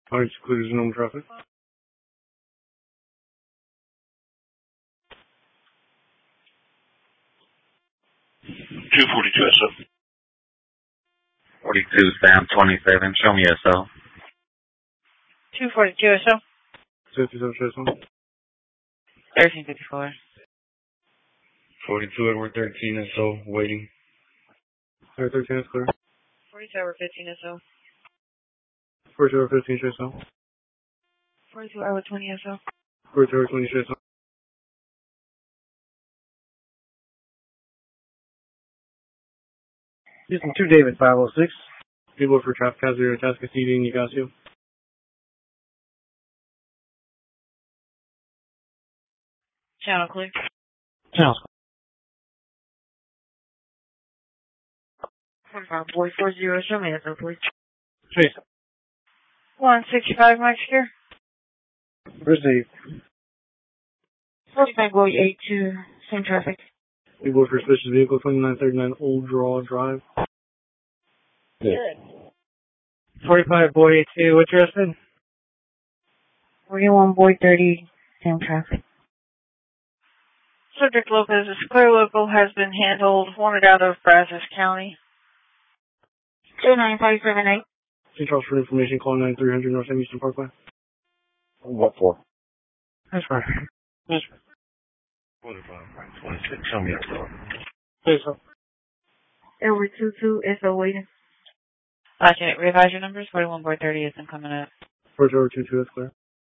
Alright, clear as normal traffic. 242 SO. 42 Sam 27. Show me SO. 242 SO. 57 SO. 1354. 42 Edward 13 SO. Waiting. Alright, 13 is clear. 42 Edward 15 SO. 42 over 15 SO. 42 Edward 20 SO. 42 over 20 SO. Houston 2 David 506. People for traffic hazard Atascocita and Nicasio. Channel clear. Channel. 4540, show me SO, please. Chase. 165 Mike Secure. Where's Dave? 45 Boy 82, same traffic. People for suspicious vehicle 2939 Old Draw Drive. Good. 45 Boy 82, what's your estimate? 41 Boy 30, same traffic. Subject Lopez is clear. Local has been handled, wanted out of Brazos County. 29578. St. Charles for information, call 9300 North Sam Houston Parkway. What for? That's fine. That's fine. 26. Show me SO. Chase up. Edward 22 SO waiting. Can it revise your numbers? 41 Boy 30 isn't coming up. 42 over 22, that's clear.